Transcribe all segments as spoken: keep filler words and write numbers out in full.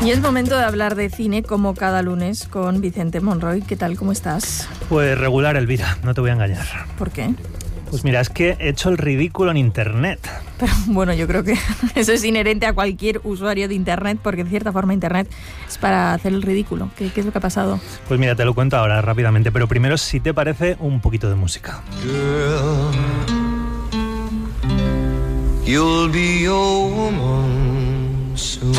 Y es momento de hablar de cine como cada lunes con Vicente Monroy. ¿Qué tal? ¿Cómo estás? Pues regular, Elvira, no te voy a engañar. ¿Por qué? Pues mira, es que he hecho el ridículo en Internet. Pero bueno, yo creo que eso es inherente a cualquier usuario de Internet, porque de cierta forma Internet es para hacer el ridículo. ¿Qué, qué es lo que ha pasado? Pues mira, te lo cuento ahora rápidamente, pero primero, si te parece, un poquito de música. Girl, you'll be your woman soon.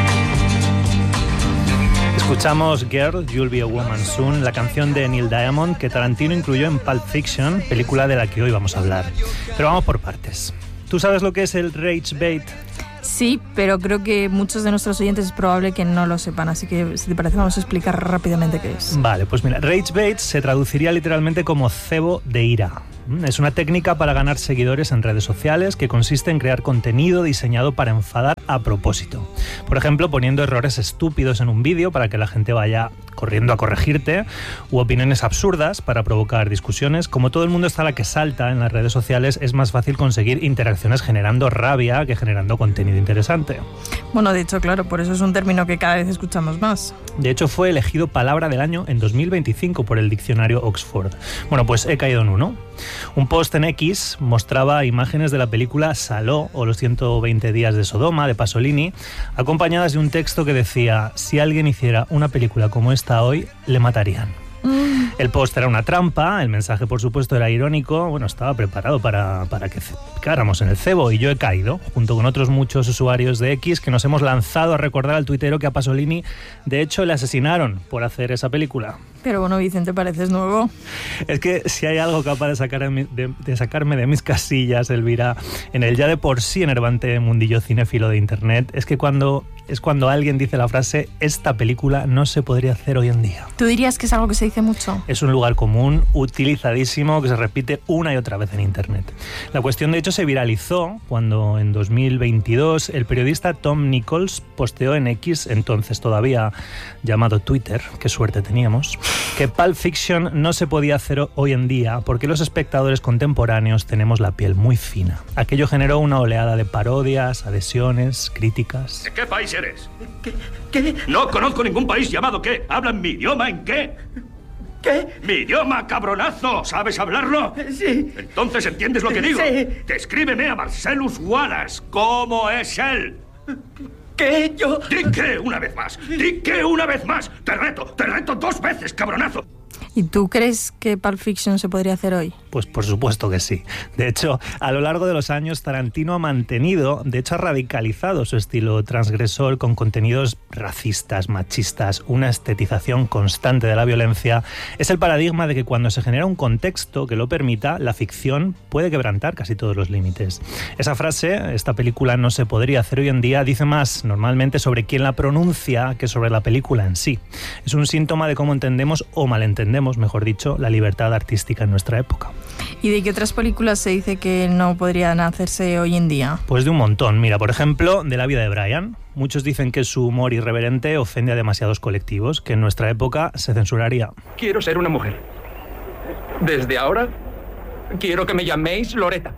Escuchamos Girl, You'll Be a Woman Soon, la canción de Neil Diamond que Tarantino incluyó en Pulp Fiction, película de la que hoy vamos a hablar. Pero vamos por partes. ¿Tú sabes lo que es el rage bait? Sí, pero creo que muchos de nuestros oyentes es probable que no lo sepan, así que si te parece vamos a explicar rápidamente qué es. Vale, pues mira, rage bait se traduciría literalmente como cebo de ira. Es una técnica para ganar seguidores en redes sociales que consiste en crear contenido diseñado para enfadar a propósito. Por ejemplo, poniendo errores estúpidos en un vídeo para que la gente vaya corriendo a corregirte, u opiniones absurdas para provocar discusiones. Como todo el mundo está a la que salta en las redes sociales, es más fácil conseguir interacciones generando rabia que generando contenido interesante. Bueno, de hecho, claro, por eso es un término que cada vez escuchamos más. De hecho, fue elegido palabra del año en dos mil veinticinco por el diccionario Oxford. Bueno, pues he caído en uno. Un post en X mostraba imágenes de la película Saló o los ciento veinte días de Sodoma de Pasolini, acompañadas de un texto que decía: si alguien hiciera una película como esta hoy, le matarían. Mm. El post era una trampa, el mensaje por supuesto era irónico, bueno, estaba preparado para, para que picáramos en el cebo y yo he caído, junto con otros muchos usuarios de X que nos hemos lanzado a recordar al tuitero que a Pasolini de hecho le asesinaron por hacer esa película. Pero bueno, Vicente, pareces nuevo. Es que si hay algo capaz de, sacar de, de sacarme de mis casillas, Elvira, en el ya de por sí enervante mundillo cinéfilo de Internet, es que cuando es cuando alguien dice la frase: esta película no se podría hacer hoy en día. ¿Tú dirías que es algo que se dice mucho? Es un lugar común, utilizadísimo, que se repite una y otra vez en Internet. La cuestión de hecho se viralizó cuando en dos mil veintidós el periodista Tom Nichols posteó en X, entonces todavía llamado Twitter, qué suerte teníamos, que Pulp Fiction no se podía hacer hoy en día porque los espectadores contemporáneos tenemos la piel muy fina. Aquello generó una oleada de parodias, adhesiones, críticas. ¿De qué país eres? ¿Qué? ¿Qué? No conozco ningún país llamado ¿qué? ¿Hablan mi idioma en qué? ¿Qué? ¡Mi idioma, cabronazo! ¿Sabes hablarlo? Sí. ¿Entonces entiendes lo que digo? Sí. Descríbeme a Marcellus Wallace. ¿Cómo es él? ¿Qué? Yo... ¡Di que una vez más! ¡Di que una vez más! ¡Te reto! ¡Te reto dos veces, cabronazo! ¿Y tú crees que Pulp Fiction se podría hacer hoy? Pues por supuesto que sí. De hecho, a lo largo de los años, Tarantino ha mantenido, de hecho ha radicalizado su estilo transgresor con contenidos racistas, machistas, una estetización constante de la violencia. Es el paradigma de que cuando se genera un contexto que lo permita, la ficción puede quebrantar casi todos los límites. Esa frase, esta película no se podría hacer hoy en día, dice más normalmente sobre quién la pronuncia que sobre la película en sí. Es un síntoma de cómo entendemos o malentendemos, mejor dicho, la libertad artística en nuestra época. ¿Y de qué otras películas se dice que no podrían hacerse hoy en día? Pues de un montón. Mira, por ejemplo, de La vida de Brian. Muchos dicen que su humor irreverente ofende a demasiados colectivos, que en nuestra época se censuraría. Quiero ser una mujer. Desde ahora, quiero que me llaméis Loretta.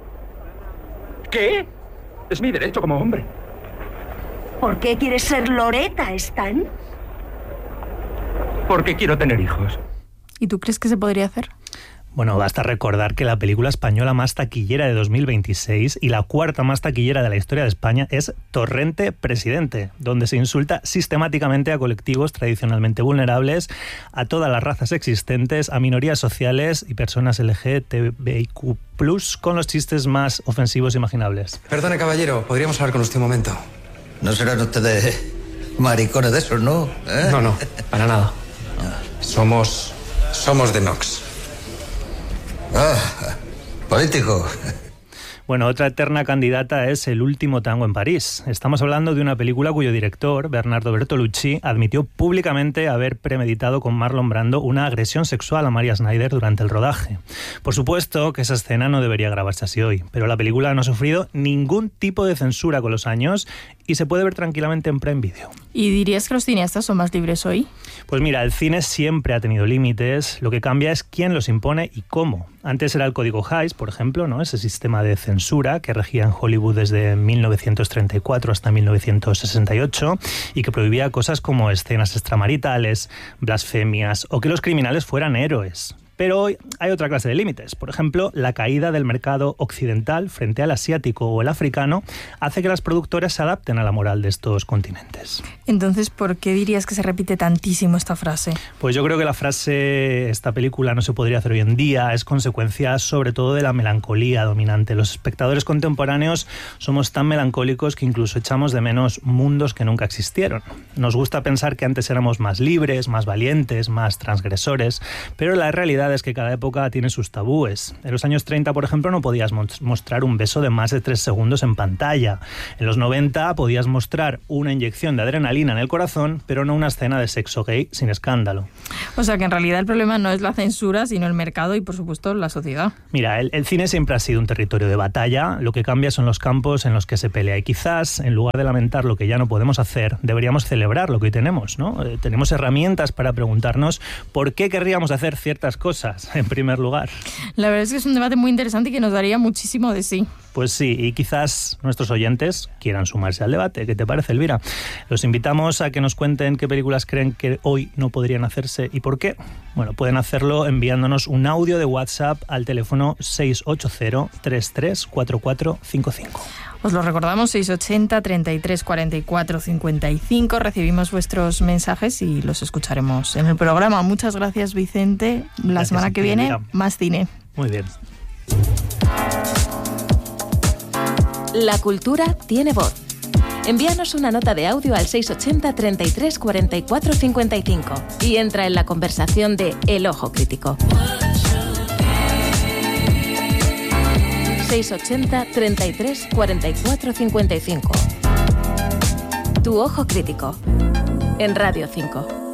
¿Qué? Es mi derecho como hombre. ¿Por qué quieres ser Loretta, Stan? Porque quiero tener hijos. ¿Y tú crees que se podría hacer? Bueno, basta recordar que la película española más taquillera de dos mil veintiséis y la cuarta más taquillera de la historia de España es Torrente Presidente, donde se insulta sistemáticamente a colectivos tradicionalmente vulnerables, a todas las razas existentes, a minorías sociales y personas L G T B I Q plus, con los chistes más ofensivos imaginables. Perdone, caballero, ¿podríamos hablar con usted un momento? No serán ustedes maricones de esos, ¿no? ¿Eh? No, no, para nada. Somos... somos de Nox. Ah, político. Bueno, otra eterna candidata es El último tango en París. Estamos hablando de una película cuyo director, Bernardo Bertolucci, admitió públicamente haber premeditado con Marlon Brando una agresión sexual a Maria Schneider durante el rodaje. Por supuesto que esa escena no debería grabarse así hoy, pero la película no ha sufrido ningún tipo de censura con los años y se puede ver tranquilamente en Prime Video. ¿Y dirías que los cineastas son más libres hoy? Pues mira, el cine siempre ha tenido límites, lo que cambia es quién los impone y cómo. Antes era el código Hays, por ejemplo, ¿no? Ese sistema de censura que regía en Hollywood desde mil novecientos treinta y cuatro hasta mil novecientos sesenta y ocho y que prohibía cosas como escenas extramaritales, blasfemias o que los criminales fueran héroes. Pero hoy hay otra clase de límites. Por ejemplo, la caída del mercado occidental frente al asiático o el africano hace que las productoras se adapten a la moral de estos continentes. Entonces, ¿por qué dirías que se repite tantísimo esta frase? Pues yo creo que la frase "esta película no se podría hacer hoy en día" es consecuencia sobre todo de la melancolía dominante. Los espectadores contemporáneos somos tan melancólicos que incluso echamos de menos mundos que nunca existieron. Nos gusta pensar que antes éramos más libres, más valientes, más transgresores, pero la realidad es que cada época tiene sus tabúes. En los años treinta, por ejemplo, no podías mostrar un beso de más de tres segundos en pantalla. En los noventa podías mostrar una inyección de adrenalina en el corazón, pero no una escena de sexo gay sin escándalo. O sea que en realidad el problema no es la censura, sino el mercado y, por supuesto, la sociedad. Mira, el, el cine siempre ha sido un territorio de batalla. Lo que cambia son los campos en los que se pelea. Y quizás, en lugar de lamentar lo que ya no podemos hacer, deberíamos celebrar lo que hoy tenemos, ¿no? Eh, tenemos herramientas para preguntarnos por qué querríamos hacer ciertas cosas. En primer lugar. La verdad es que es un debate muy interesante y que nos daría muchísimo de sí. Pues sí, y quizás nuestros oyentes quieran sumarse al debate. ¿Qué te parece, Elvira? Los invitamos a que nos cuenten qué películas creen que hoy no podrían hacerse y por qué. Bueno, pueden hacerlo enviándonos un audio de WhatsApp al teléfono seis ocho cero, tres tres cuatro cuatro cinco cinco. Os lo recordamos, seis ochenta, treinta y tres, cuarenta y cuatro, cincuenta y cinco. Recibimos vuestros mensajes y los escucharemos en el programa. Muchas gracias, Vicente. La Gracias semana que viene, Elvira. más cine. Muy bien. La cultura tiene voz. Envíanos una nota de audio al seis ochenta, treinta y tres, cuarenta y cuatro, cincuenta y cinco y entra en la conversación de El Ojo Crítico. seis ochenta, treinta y tres, cuarenta y cuatro, cincuenta y cinco. Tu Ojo Crítico, en Radio cinco.